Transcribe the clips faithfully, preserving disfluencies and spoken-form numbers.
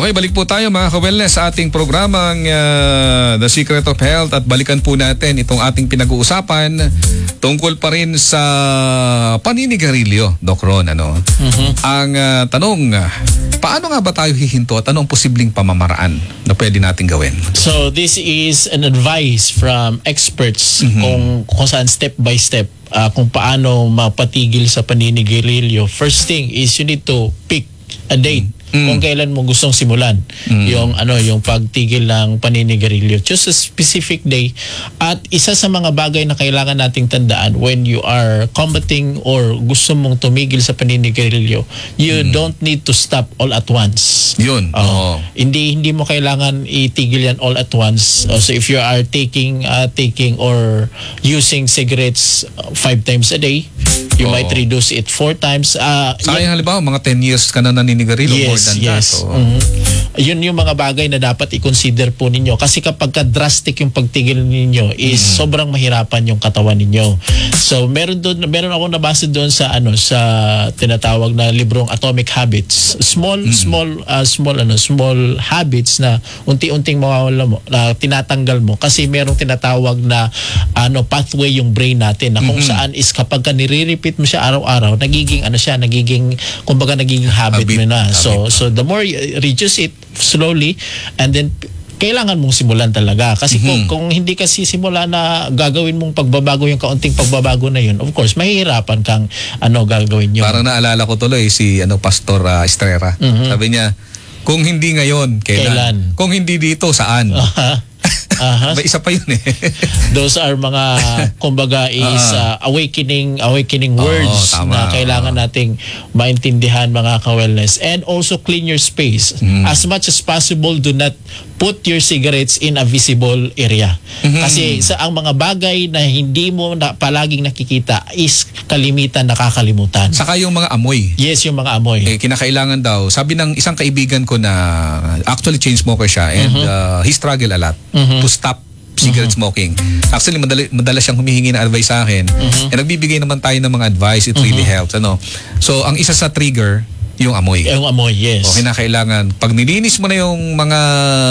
Okay, balik po tayo mga ka-wellness sa ating programang uh, The Secret of Health at balikan po natin itong ating pinag-uusapan tungkol pa rin sa paninigarilyo, Doc Ron. Ano? Mm-hmm. Ang uh, tanong, paano nga ba tayo hihinto at anong posibleng pamamaraan na pwede natin gawin? So this is an advice from experts mm-hmm. kung, kung saan step by step uh, kung paano mapatigil sa paninigarilyo. First thing is you need to pick a date. Mm. Kung kailan mo gustong simulan mm. yung ano yung pagtigil ng paninigarilyo, just a specific day. At isa sa mga bagay na kailangan nating tandaan when you are combating or gusto mong tumigil sa paninigarilyo, you mm. don't need to stop all at once. Yun. Uh, oh. Hindi hindi mo kailangan itigil yan all at once. Uh, so if you are taking uh, taking or using cigarettes five times a day, you oh. might reduce it four times. Uh, Sayang halimbawa mga ten years ka na naninigarilyo. Yes. Than yes. that, oh. Mm-hmm. Yun yung mga bagay na dapat i-consider po ninyo kasi kapag ka drastic yung pagtigil ninyo is mm-hmm. sobrang mahirapan yung katawan ninyo. So meron doon meron ako nabasa doon sa ano sa tinatawag na librong Atomic Habits. Small mm-hmm. small uh, small ano small habits na unti-unting mawawala mo, na tinatanggal mo kasi merong tinatawag na ano pathway yung brain natin na kung mm-hmm. saan is kapag ka nire-repeat mo siya araw-araw nagiging ano siya nagiging kumbaga nagiging habit, habit mo na. Habit. So So the more you reduce it slowly and then kailangan mong simulan talaga. Kasi mm-hmm. kung, kung hindi ka sisimula na gagawin mong pagbabago yung kaunting pagbabago na yun, of course, mahihirapan kang ano gagawin yun. Parang naalala ko tuloy si ano Pastor uh, Estrella. Mm-hmm. Sabi niya, kung hindi ngayon, kailan? kailan? Kung hindi dito, saan? Uh-huh. Uh-huh. Ba, isa pa yun eh. Those are mga kumbaga is uh, awakening awakening words oh, na kailangan nating maintindihan mga ka-wellness. And also clean your space. Mm. As much as possible, do not put your cigarettes in a visible area. Mm-hmm. Kasi sa ang mga bagay na hindi mo na, palaging nakikita is kalimitan nakakalimutan. Saka yung mga amoy. Yes, yung mga amoy. Eh, kinakailangan daw. Sabi ng isang kaibigan ko na actually chain smoker siya and mm-hmm. uh, he struggle a lot mm-hmm. to stop cigarette mm-hmm. smoking. Actually, madala, madala siyang humihingi ng advice sa akin. Mm-hmm. And nagbibigay naman tayo ng mga advice. It mm-hmm. really helps. Ano? So, ang isa sa trigger, yung amoy. Yung amoy, yes. O kinakailangan, pag nilinis mo na yung mga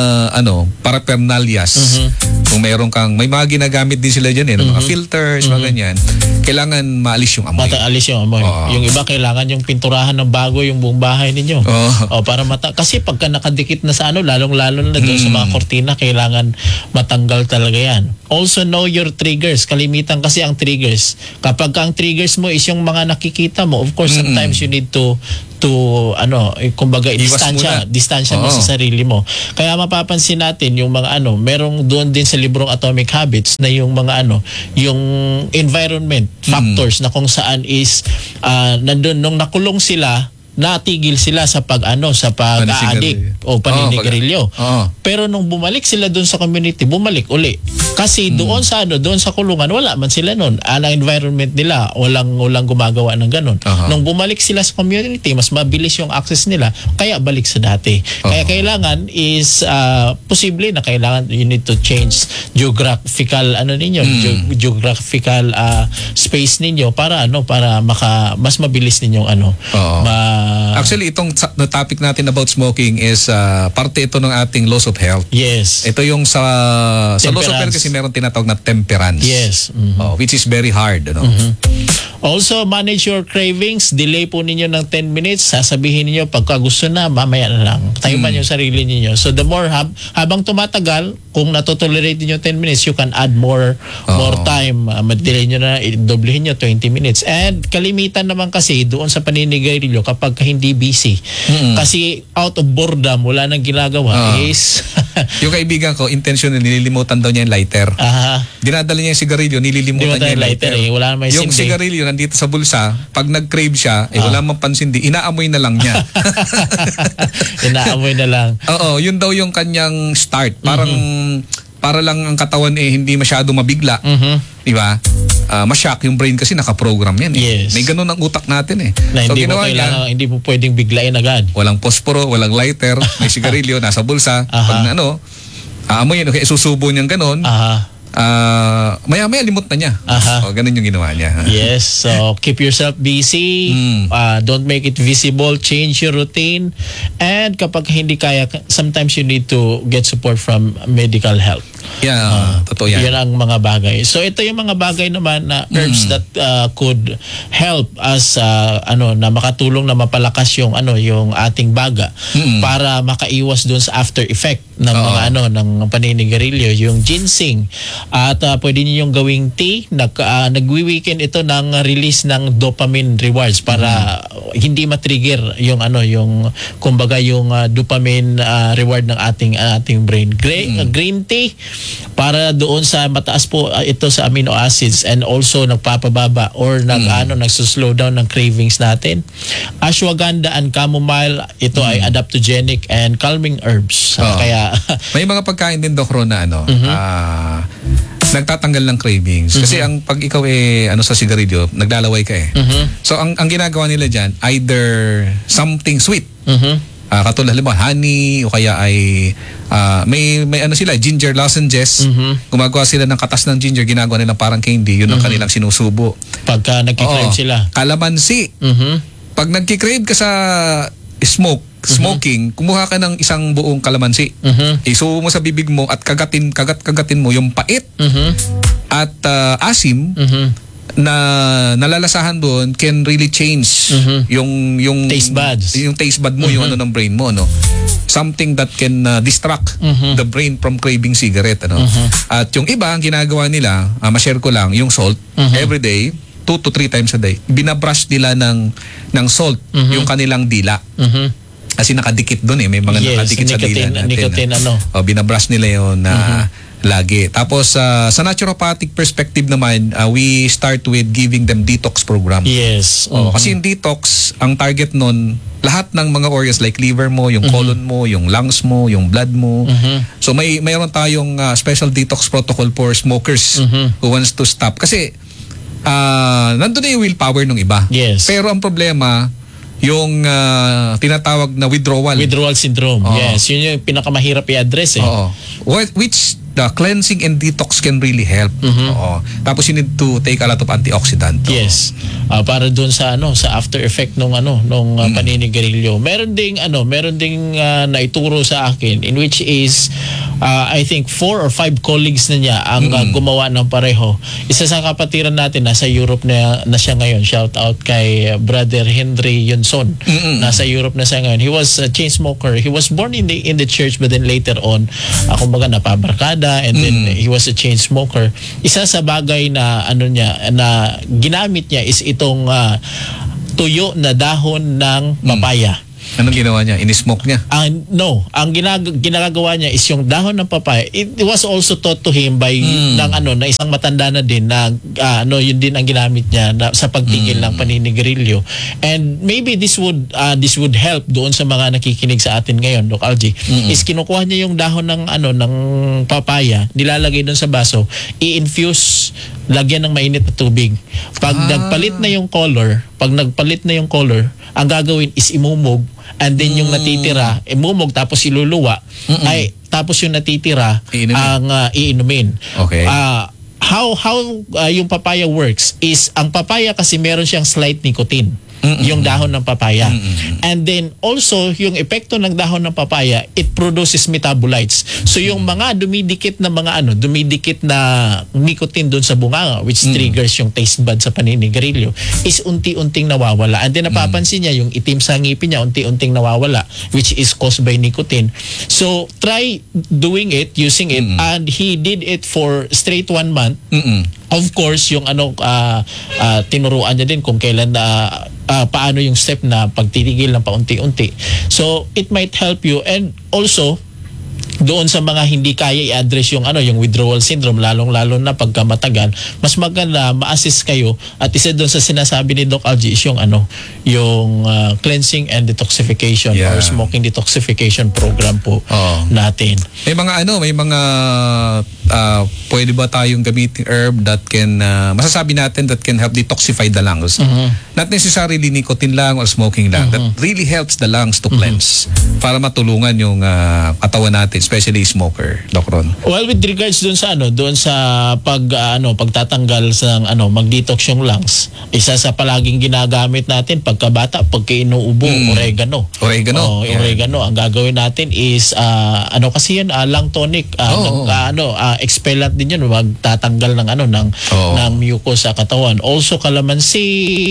ano, paraphernalias, mm-hmm. kung meron kang, may mga ginagamit din sila dyan eh, mm-hmm. mga filters, mm-hmm. mga ganyan, kailangan maalis yung amoy. Mata alis yung amoy. Oo. Yung iba kailangan yung pinturahan ng bago yung buong bahay ninyo. Oo. O para mata kasi pagka nakadikit na sa ano, lalong-lalo na doon mm. sa mga kortina, kailangan matanggal talaga yan. Also know your triggers. Kalimitan kasi ang triggers. Kapag ang triggers mo is yung mga nakikita mo, of course, mm-hmm. sometimes you need to to ano, eh, kumbaga distansya, distansya mo sa sarili mo. Kaya mapapansin natin yung mga ano, merong doon din sa librong Atomic Habits na yung mga ano, yung environment factors mm. na kung saan is uh, nandun nung nakulong sila, natigil sila sa pag ano sa pag-aadik o paninigarilyo. Oh, oh. Pero nung bumalik sila doon sa community, bumalik uli. Kasi hmm. doon sa ano, doon sa kulungan wala man sila noon. Ang environment nila walang walang gumagawa ng ganun. Uh-huh. Nung bumalik sila sa community, mas mabilis yung access nila, kaya balik sa dati. Uh-huh. Kaya kailangan is uh, posible na kailangan you need to change geographical ano ninyo, hmm. ge- geographical uh, space ninyo para ano para maka mas mabilis ninyong ano uh-huh. ma Actually, itong the topic natin about smoking is uh, parte ito ng ating loss of health. Yes. Ito yung sa sa loss of health kasi meron tinatawag na temperance. Yes. Mm-hmm. Oh, which is very hard. Ano? Mm-hmm. Also, manage your cravings. Delay po ninyo ng ten minutes. Sasabihin niyo pagka gusto na, mamaya na lang. Tayuman mm. yung sarili niyo. So, the more hab habang tumatagal, kung natotolerate niyo ten minutes, you can add more oh. more time. Uh, Mag-delay niyo na, doblehin niyo twenty minutes. And kalimitan naman kasi doon sa paninigarilyo kapag hindi busy. Mm-hmm. Kasi out of boredom, wala nang ginagawa uh, is... yung kaibigan ko, intentional, nililimutan daw niya yung lighter. Uh-huh. Dinadala niya yung sigarilyo, nililimutan niya yung lighter. lighter eh. Wala naman yung sigarilyo, nandito sa bulsa, pag nag-crave siya, eh, uh. wala mang pansindi, inaamoy na lang niya. Inaamoy na lang. Oo, yun daw yung kanyang start. Parang... Mm-hmm. Para lang ang katawan eh hindi masyado mabigla. Mm-hmm. Di ba? Uh, ma-shock yung brain kasi naka-program yan eh. Yes. May ganun ang utak natin eh. Na so, hindi mo kailangan, niya, hindi mo pwedeng biglain agad. Walang posporo, walang lighter, may sigarilyo, nasa bulsa. Pag na ano, aamoy yan, okay, susubo niyang ganun. Aha. uh, maya-maya limot na niya. Aha. O, ganun yung ginawa niya. Yes, so keep yourself busy, Mm. uh, don't make it visible, change your routine, and kapag hindi kaya, sometimes you need to get support from medical help. Yeah, uh, totoo yan. Yan ang mga bagay. So ito yung mga bagay naman na herbs Mm. that uh, could help us uh, ano na makatulong na mapalakas yung ano yung ating baga Mm. para makaiwas doon sa after effect ng Oo. mga ano ng paninigarilyo, yung ginseng. At uh, pwede niyo yung gawing tea, nag uh, nagwi-weekend ito ng release ng dopamine rewards para hindi ma-trigger yung ano yung kumbaga yung uh, dopamine uh, reward ng ating uh, ating brain. Green, uh, green tea para doon sa mataas po uh, ito sa amino acids and also nagpapababa or nag ano nagsuslow down ng cravings natin. Ashwagandha and chamomile, ito ay adaptogenic and calming herbs. Oo. Kaya May mga pagkain din, Doc Ron, na ano, ah, nagtatanggal ng cravings. Kasi ang pag ikaw eh, ano sa sigarilyo, naglalaway ka eh. So ang ang ginagawa nila dyan, either something sweet, mhm. Ah, katulad halimbawa honey o kaya ay ah, may may ano sila ginger lozenges. Mhm. Gumagawa sila ng katas ng ginger, ginagawa nila parang candy, yun ang kanilang sinusubo. Pagka nagki-crave Oo. sila. Kalamansi. Mhm. Pag nagki-crave ka sa smoke, smoking, kumuha ka ng isang buong kalamansi. Mhm. Isubo mo sa bibig mo at kagatin kagat-kagatin mo yung pait Mhm. at ah, asim Mhm. na nalalasahan doon can really change Mhm. yung yung Taste buds. yung taste bud mo, yung ano ng brain mo, no, something that can uh, distract Mhm. the brain from craving cigarette, ano. At yung iba ang ginagawa nila, uh, ma-share ko lang, yung salt every day, two to three times a day, binabrush nila ng ng salt yung kanilang dila. Mhm. Kasi nakadikit doon eh, may mga Yes, nakadikit sa dila nicotine- natin. nicotine, ano. O, binabrush nila yun na lagi. Tapos uh, sa naturopathic perspective naman, uh, we start with giving them detox program. Yes. Oh, kasi yung detox, ang target nun, lahat ng mga organs like liver mo, yung colon mo, yung lungs mo, yung blood mo. Mhm. So may mayroon tayong uh, special detox protocol for smokers Mhm. who wants to stop. Kasi uh, nandun na yung willpower ng iba. Yes. Pero ang problema, yung uh, tinatawag na withdrawal. Withdrawal syndrome. Oo. Yes, yun yung pinakamahirap i-address eh. Oo. What, which the cleansing and detox can really help. Oo. Tapos you need to take a lot of antioxidant. Oo. Yes. Ah, para doon sa ano sa after effect nung ano nung uh, paninigarilyo. Meron ding ano, meron ding ah, naituro sa akin in which is ah, I think four or five colleagues na niya ang ah, gumawa ng pareho. Isa sa kapatiran natin nasa Europe na na siya ngayon. Shout out kay uh, Brother Henry Yunson. Nasa Europe na siya ngayon. He was a chain smoker. He was born in the in the church but then later on uh, kumbaga napabarkada and then he was a chain smoker. Isa sa bagay na ano niya na ginamit niya is itong ah, tuyo na dahon ng papaya. Anong ginawa niya? In-smoke niya? Ang no, ang ginag ginagawa niya is yung dahon ng papaya. It, it was also taught to him by ng ano na isang matanda na din na ah, ano yun din ang ginamit niya na, sa pagtigil ng paninigarilyo. And maybe this would ah, this would help doon sa mga nakikinig sa atin ngayon, Doc Algie. Is kinukuha niya yung dahon ng ano ng papaya, nilalagay doon sa baso, i-infuse, lagyan ng mainit na tubig. Pag nagpalit na yung color, pag nagpalit na yung color, ang gagawin is imumog and then yung natitira, imumog tapos iluluwa, ay tapos yung natitira Iinumin. ang ah, iinumin. Okay. Ah, how how ah, yung papaya works is ang papaya kasi meron siyang slight nicotine. Yung dahon ng papaya. And then also yung epekto ng dahon ng papaya, it produces metabolites. So yung mga dumidikit na mga ano, dumidikit na nicotine doon sa bunganga which triggers yung taste bud sa paninigarilyo is unti-unting nawawala. And then napapansin niya yung itim sa ngipin niya unti-unting nawawala which is caused by nicotine. So try doing it, using it, and he did it for straight one month. Mm-mm. Of course, yung ano ah, ah, tinuruan niya din kung kailan na ah, paano yung step na pagtitigil ng paunti-unti. So, it might help you, and also doon sa mga hindi kaya i-address yung ano yung withdrawal syndrome lalong-lalo na pagka matagal, mas maganda ma-assist kayo at isa doon sa sinasabi ni Doc Algie is yung ano yung ah, cleansing and detoxification Yeah. or smoking detoxification program po Oo. natin. May mga ano, may mga uh, pwede ba tayong gamitin herb that can, uh, masasabi natin that can help detoxify the lungs. Mm-hmm. Not necessarily nicotine lang or smoking lang. Mm-hmm. That really helps the lungs to cleanse mm-hmm. para matulungan yung uh, katawan natin, especially smoker, Doc Ron. Well, with regards doon sa ano, doon sa pag uh, ano, pagtatanggal sa ano, mag-detox yung lungs. Isa sa palaging ginagamit natin pagkabata, pagka inuubo, mm. oregano. Oregano. Oh, yeah. Oregano. Ang gagawin natin is uh, ano kasi yun, uh, lung tonic, uh, oh, ng, oh. Uh, ano, uh, expellant din yun, magtatanggal ng ano ng oh. ng mucus sa katawan. Also kalamansi.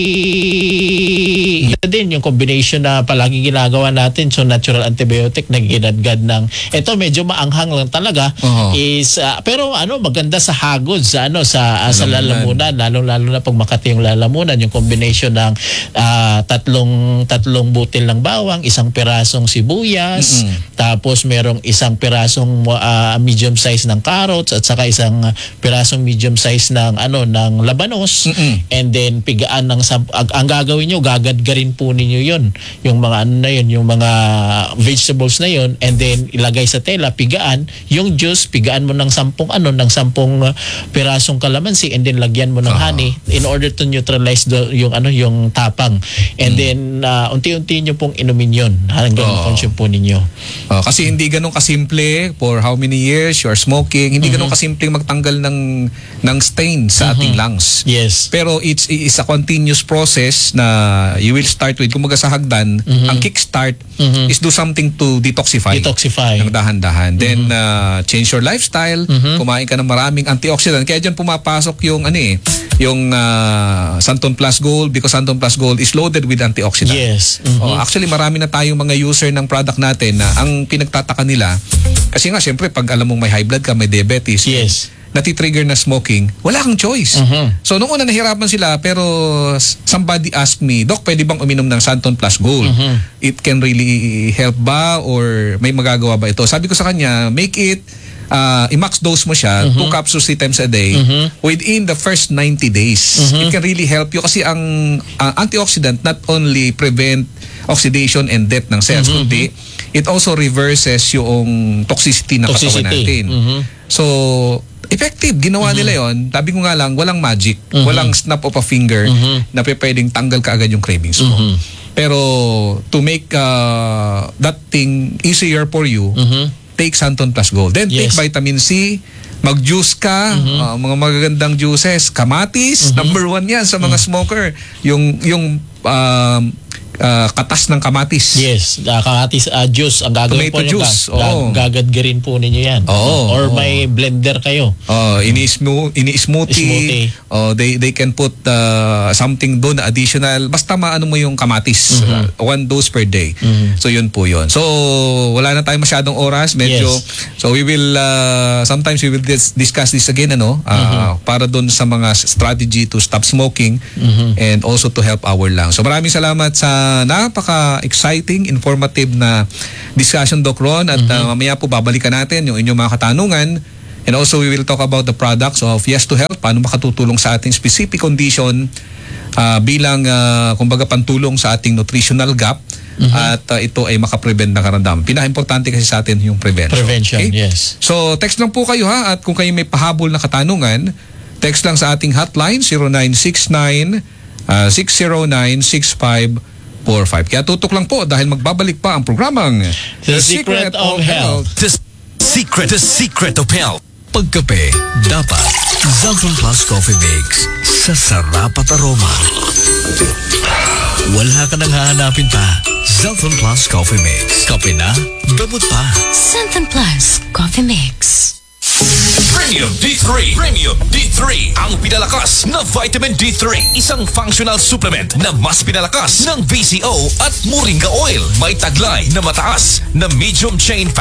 Ito din yung combination na palaging ginagawa natin, so natural antibiotic na ginadgad ng ito medyo maanghang lang talaga oh. is uh, pero ano maganda sa hagod sa ano sa uh, sa lalamunan, lalo-lalo na pag makati yung lalamunan, yung combination ng uh, tatlong tatlong butil ng bawang, isang pirasong sibuyas, mm-hmm. tapos merong isang pirasong uh, medium size ng carrots at saka isang uh, pirasong medium size ng ano ng labanos, mm-hmm. and then pigaan ng ang, ang gagawin niyo, gagadgarin po ninyo yun, yung mga ano na yun, yung mga vegetables na yun, and then ilagay sa tela, pigaan yung juice, pigaan mo ng sampung ano ng sampung uh, pirasong kalamansi, and then lagyan mo ng uh-huh. honey in order to neutralize the, yung ano yung tapang, and mm. then uh, unti-unti nyo pong inumin yun hanggang uh-huh. consume po ninyo. Uh, kasi hindi ganun kasimple for how many years you are smoking, hindi uh-huh. ganun kasimple magtanggal ng ng stain sa uh-huh. ating lungs. Yes. Pero it's it's a continuous process na you will start with, kumbaga sa hagdan, uh-huh. ang kickstart uh-huh. is do something to detoxify. Detoxify. Ng dahan-dahan. Uh-huh. Then uh, change your lifestyle, uh-huh. kumain ka ng maraming antioxidant. Kaya dyan pumapasok yung ano eh, yung uh, Santon Plus Gold, because Santon Plus Gold is loaded with antioxidant. Yes. Mm-hmm. Oh, actually marami na tayong mga user ng product natin na ang pinagtataka nila, kasi nga syempre pag alam mong may high blood ka, may diabetes, yes. natitrigger na smoking, wala kang choice. Mm-hmm. So nung una nahirapan sila, pero somebody asked me, Doc, pwede bang uminom ng Santon Plus Gold? Mm-hmm. It can really help ba or may magagawa ba ito? Sabi ko sa kanya, make it Uh, i-max dose mo siya, mm-hmm. two capsules three times a day, mm-hmm. within the first ninety days. Mm-hmm. It can really help you kasi ang uh, antioxidant not only prevent oxidation and death ng cells, mm-hmm. kundi it also reverses yung toxicity ng katawan natin. Mm-hmm. So, effective. Ginawa mm-hmm. nila yon. Sabi ko nga lang, walang magic. Mm-hmm. Walang snap of a finger mm-hmm. na pwedeng tanggal ka agad yung cravings mo. Mm-hmm. Pero to make uh, that thing easier for you, mm-hmm. take Santon Plus Gold. Then yes. take vitamin C, mag-juice ka, mm-hmm. uh, mga magagandang juices, kamatis, mm-hmm. number one yan sa mga mm-hmm. smoker. Yung, yung um, uh, katas ng kamatis. Yes, uh, kamatis uh, juice. Ang gagawin Tomato po juice. Gag- oh. Gagadgarin po ninyo yan. Oh, Or oh. may blender kayo. Oh, ini-smo- ini-smoothie. Smoothie. Oh, they they can put uh, something doon additional. Basta maano mo yung kamatis. Mm-hmm. Uh, one dose per day. Mm-hmm. So yun po yun. So wala na tayong masyadong oras. Medyo. Yes. So we will uh, sometimes we will dis- discuss this again ano uh, mm-hmm. para doon sa mga strategy to stop smoking mm-hmm. and also to help our lungs. So maraming salamat sa napaka-exciting, informative na discussion, Doc Ron, at mm-hmm. uh, mamaya po babalikan natin yung inyong mga katanungan, and also we will talk about the products of Yes to Health, paano makatutulong sa ating specific condition uh, bilang uh, kumbaga pantulong sa ating nutritional gap, mm-hmm. at uh, ito ay makaprevent ng karamdaman. Pinaka-importante kasi sa atin yung prevention. Prevention, okay? yes. So text lang po kayo ha, at kung kayo may pahabol na katanungan, text lang sa ating hotline zero nine six nine six zero nine six five four five. Kaya tutok lang po dahil magbabalik pa ang programang The, The Secret, Secret of, of Health. The Secret, The Secret of Health. Pagkape, dapat Zalton Plus Coffee Mix sa sarap at aroma. Wala ka nang hahanapin pa. Zalton Plus Coffee Mix. Kape na, gamot pa. Zalton Plus Coffee Mix. Premium D three. Premium D three. Ang pinalakas na vitamin D three. Isang functional supplement na mas pinalakas ng V C O at Moringa Oil. May taglay na mataas na medium chain